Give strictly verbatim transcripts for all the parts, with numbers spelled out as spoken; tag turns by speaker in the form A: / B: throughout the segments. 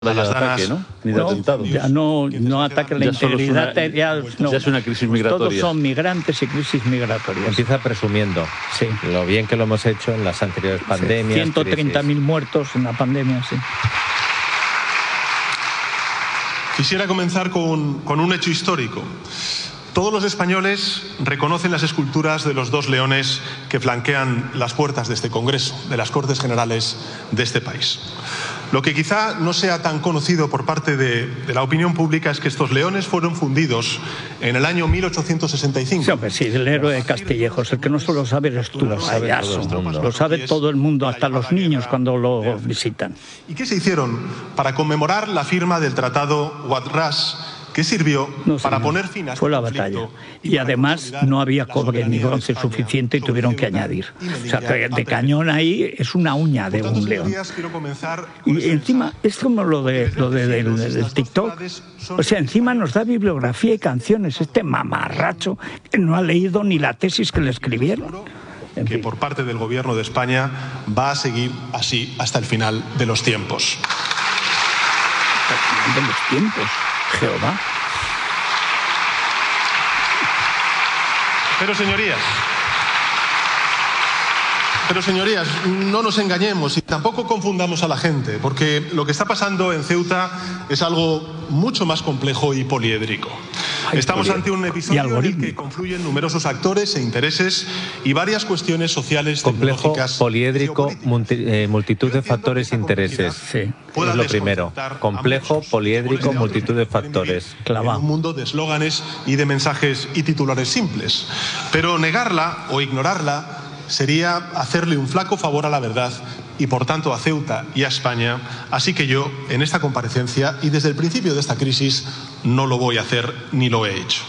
A: a las ataque, ¿no? Ni de
B: no,
A: atentado.
B: Ya no, no ataque a la
A: ya
B: integridad.
A: Una,
B: ya, no.
A: ya es una crisis migratoria.
B: Todos son migrantes y crisis migratorias.
C: Empieza presumiendo
B: sí.
C: lo bien que lo hemos hecho en las anteriores pandemias.
B: Sí. ciento treinta mil muertos en la pandemia, sí.
D: Quisiera comenzar con, con un hecho histórico. Todos los españoles reconocen las esculturas de los dos leones que flanquean las puertas de este Congreso, de las Cortes Generales de este país. Lo que quizá no sea tan conocido por parte de, de la opinión pública es que estos leones fueron fundidos en el año mil ochocientos sesenta y cinco.
B: Sí, hombre, sí, el héroe de Castillejos. El que no solo sabe eres tú, lo sabe, lo sabe todo el mundo, hasta los niños cuando lo visitan.
D: ¿Y qué se hicieron para conmemorar la firma del Tratado Wad-Ras, que sirvió no, para poner fin a este
B: Fue la batalla. Y, y además no había cobre ni bronce suficiente y tuvieron que añadir. O sea, que de cañón ahí es una uña de un león. Y encima, es como lo de lo de, del, del TikTok. O sea, encima nos da bibliografía y canciones. Este mamarracho que no ha leído ni la tesis que le escribieron.
D: En que por parte del Gobierno de España va a seguir así hasta el final de los tiempos.
B: Hasta el final de los tiempos. Jehová.
D: Pero señorías, pero señorías, no nos engañemos y tampoco confundamos a la gente, porque lo que está pasando en Ceuta es algo mucho más complejo y poliédrico. Ay, Estamos ante un episodio en el que confluyen numerosos actores e intereses y varias cuestiones sociales,
C: complejo,
D: tecnológicas,
C: poliédrico, multi, eh, multitud de factores e intereses.
B: Sí.
C: Es lo primero. Complejo, poliédrico, multitud de factores.
D: Clavado. En un mundo de eslóganes y de mensajes y titulares simples. Pero negarla o ignorarla sería hacerle un flaco favor a la verdad y, por tanto, a Ceuta y a España. Así que yo, en esta comparecencia y desde el principio de esta crisis, no lo voy a hacer ni lo he hecho.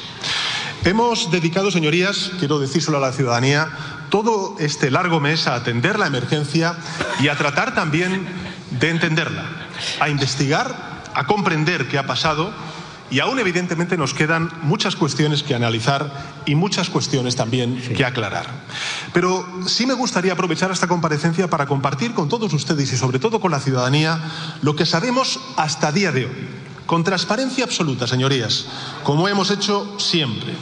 D: Hemos dedicado, señorías, quiero decírselo a la ciudadanía, todo este largo mes a atender la emergencia y a tratar también de entenderla, a investigar, a comprender qué ha pasado. Y aún, evidentemente, nos quedan muchas cuestiones que analizar y muchas cuestiones también sí. que aclarar. Pero sí me gustaría aprovechar esta comparecencia para compartir con todos ustedes y sobre todo con la ciudadanía lo que sabemos hasta día de hoy. Con transparencia absoluta, señorías, como hemos hecho siempre.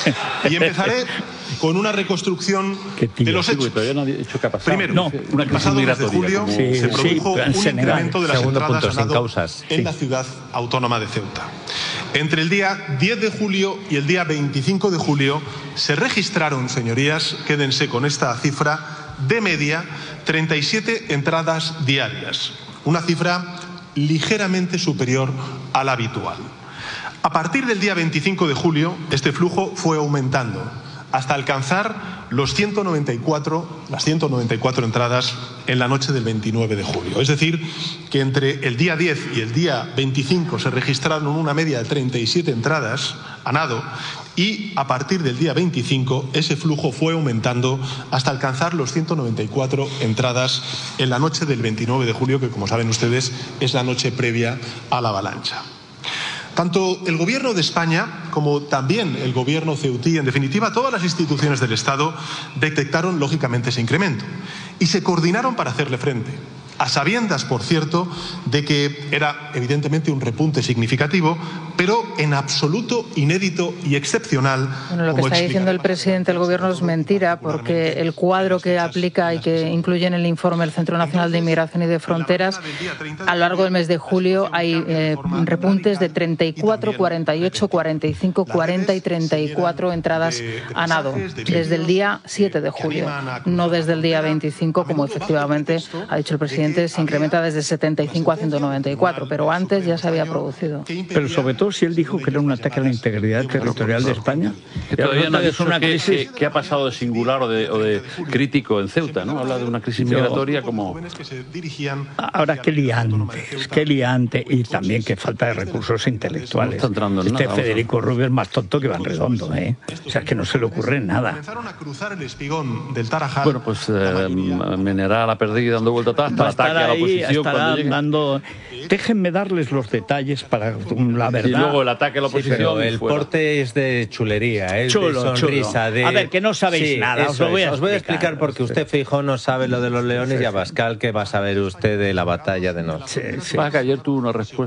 D: Y empezaré con una reconstrucción de los hechos.
A: No dicho qué ha pasado.
D: Primero,
A: no, una
D: el pasado mes de julio
B: sí,
D: se produjo
B: sí,
D: un
B: Senegal.
D: incremento de las
C: Segundo
D: entradas
C: punto,
D: a
C: sin
D: nado
C: causas.
D: en
C: Sí.
D: la ciudad autónoma de Ceuta. Entre el día diez de julio y el día veinticinco de julio se registraron, señorías, quédense con esta cifra, de media treinta y siete entradas diarias. Una cifra ligeramente superior a la habitual. A partir del día veinticinco de julio, este flujo fue aumentando hasta alcanzar los ciento noventa y cuatro, las ciento noventa y cuatro entradas en la noche del veintinueve de julio. Es decir, que entre el día diez y el día veinticinco se registraron una media de treinta y siete entradas a nado y a partir del día veinticinco ese flujo fue aumentando hasta alcanzar los ciento noventa y cuatro entradas en la noche del veintinueve de julio, que, como saben ustedes, es la noche previa a la avalancha. Tanto el Gobierno de España como también el Gobierno ceutí, en definitiva todas las instituciones del Estado, detectaron lógicamente ese incremento y se coordinaron para hacerle frente, a sabiendas, por cierto, de que era evidentemente un repunte significativo, pero en absoluto inédito y excepcional.
E: Bueno, lo que está diciendo el presidente del Gobierno es mentira, porque el cuadro que aplica y que incluye en el informe el Centro Nacional de Inmigración y de Fronteras, a lo largo del mes de julio hay eh, repuntes de treinta y cuatro, cuarenta y ocho, cuarenta y cinco, cuarenta y treinta y cuatro entradas a nado, desde el día siete de julio, no desde el día veinticinco, como efectivamente ha dicho el presidente. Se incrementa desde setenta y cinco a ciento noventa y cuatro, pero antes ya se había producido.
B: Pero sobre todo si él dijo que era un ataque a la integridad territorial de España.
A: Que todavía no ha dicho una crisis que ha pasado de singular o de, o de crítico en Ceuta, ¿no? Habla de una crisis migratoria como...
B: Ahora qué liantes, qué liante, y también qué falta de recursos intelectuales.
A: No está entrando en
B: este
A: nada,
B: Federico Rubio es más tonto que Van Redondo, ¿eh? O sea, es que no se le ocurre nada.
D: Bueno,
A: pues eh, Menera a la perdida dando vuelta atrás,
B: estará
A: a la
B: ahí,
A: oposición
B: estará
A: cuando llegue.
B: dando... Déjenme darles los detalles para la verdad.
A: Y luego el ataque a la
C: Sí,
A: oposición.
C: pero el
A: fuera.
C: porte es de chulería, es
B: Chulo,
C: de sonrisa.
B: chulo.
C: De...
B: A ver, que no sabéis
C: Sí,
B: nada, os
C: eso
B: lo voy a
C: es. Os voy a
B: explicar.
C: explicar porque usted, Feijóo, no sabe lo de los leones y Abascal, que va a saber usted de la batalla de noche.
B: Sí, sí.
A: Va, que ayer tuvo una respuesta.